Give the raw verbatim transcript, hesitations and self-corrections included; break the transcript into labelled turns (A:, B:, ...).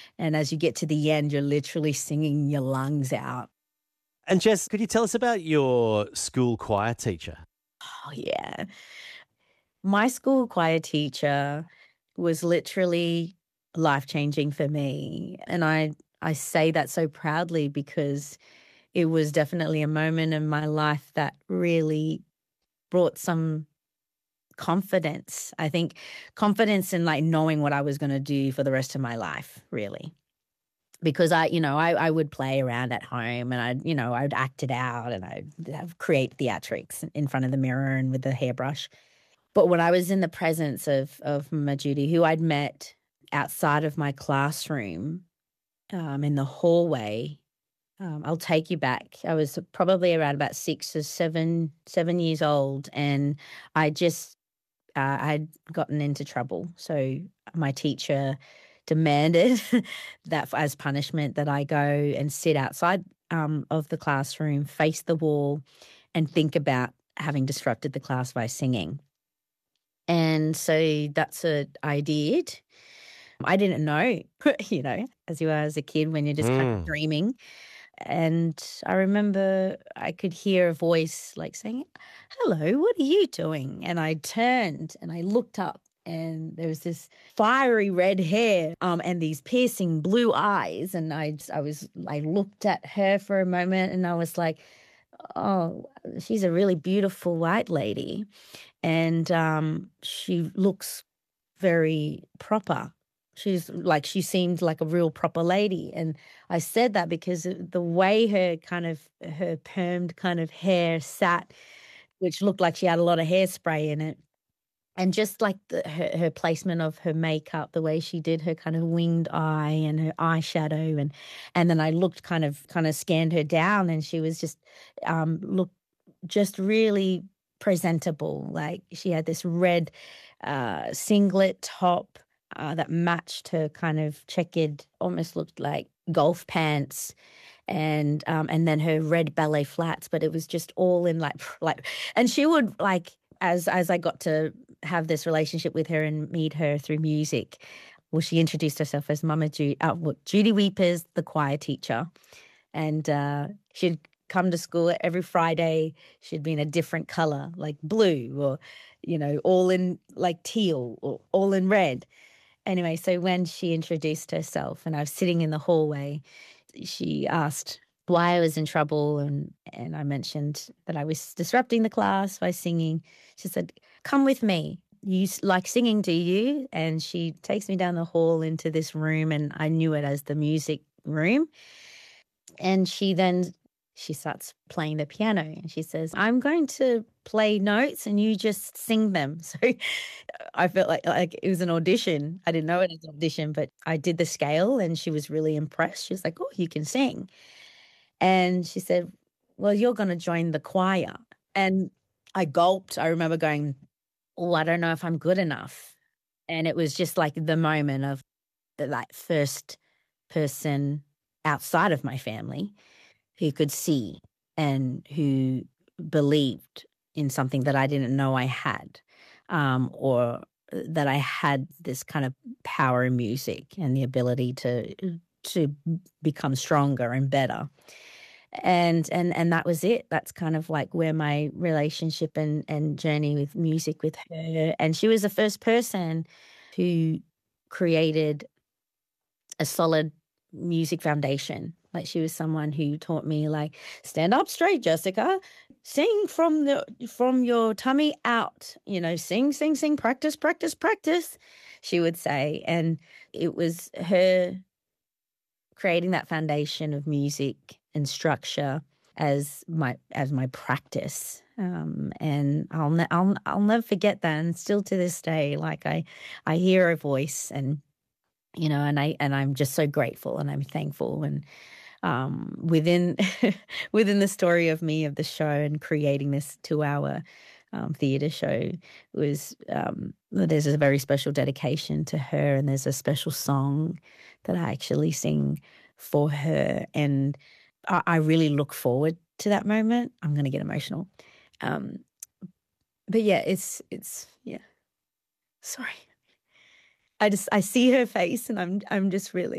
A: And as you get to the end, you're literally singing your lungs out.
B: And Jess, could you tell us about your school choir teacher?
A: Oh, yeah. My school choir teacher was literally life-changing for me. And I, I say that so proudly because it was definitely a moment in my life that really brought some confidence. I think confidence in like knowing what I was going to do for the rest of my life, really. Because I, you know, I, I would play around at home and I'd, you know, I'd act it out and I'd have, create theatrics in front of the mirror and with the hairbrush. But when I was in the presence of of Mama Judy, who I'd met outside of my classroom um, in the hallway, um, I'll take you back. I was probably around about six or seven, seven years old, and I just uh, I'd gotten into trouble. So my teacher demanded that as punishment that I go and sit outside um, of the classroom, face the wall, and think about having disrupted the class by singing. And so that's what I did. I didn't know, you know, as you are as a kid when you're just mm. kind of dreaming. And I remember I could hear a voice like saying, "Hello, what are you doing?" And I turned and I looked up and there was this fiery red hair um, and these piercing blue eyes. And I, I was, I looked at her for a moment and I was like, oh, she's a really beautiful white lady. And um, she looks very proper. She's like, she seemed like a real proper lady. And I said that because the way her kind of, her permed kind of hair sat, which looked like she had a lot of hairspray in it. And just like the, her, her placement of her makeup, the way she did her kind of winged eye and her eyeshadow. And and then I looked kind of, kind of scanned her down and she was just, um, looked just really presentable. Like she had this red uh, singlet top uh, that matched her kind of checkered, almost looked like golf pants, and um, and then her red ballet flats. But it was just all in like like, and she would like as as I got to have this relationship with her and meet her through music. Well, she introduced herself as Mama Judy, uh, well, Judy Weepers, the choir teacher, and uh, she'd come to school every Friday. She'd be in a different color, like blue or, you know, all in like teal or all in red. Anyway, so when she introduced herself and I was sitting in the hallway, she asked why I was in trouble and, and I mentioned that I was disrupting the class by singing. She said, "Come with me. You like singing, do you?" And she takes me down the hall into this room and I knew it as the music room. And she then she starts playing the piano and she says, "I'm going to play notes and you just sing them." So I felt like like it was an audition. I didn't know it was an audition, but I did the scale and she was really impressed. She was like, "Oh, you can sing." And she said, "Well, you're going to join the choir." And I gulped. I remember going, "Oh, I don't know if I'm good enough." And it was just like the moment of the like first person outside of my family who could see and who believed in something that I didn't know I had, um, or that I had this kind of power in music and the ability to to become stronger and better. And and and that was it. That's kind of like where my relationship and, and journey with music with her. And she was the first person who created a solid music foundation. Like she was someone who taught me like, stand up straight, Jessica, sing from the from your tummy out, you know, sing, sing, sing, practice, practice, practice, she would say. And it was her creating that foundation of music and structure as my as my practice. Um, and I'll, ne- I'll I'll never forget that. And still to this day, like I I hear her voice and you know, and I and I'm just so grateful and I'm thankful. And um, within within the story of me of the show and creating this two-hour um, theatre show was um, there's a very special dedication to her, and there's a special song that I actually sing for her, and I, I really look forward to that moment. I'm going to get emotional, um, but yeah, it's it's yeah. Sorry. I just I see her face and I'm I'm just really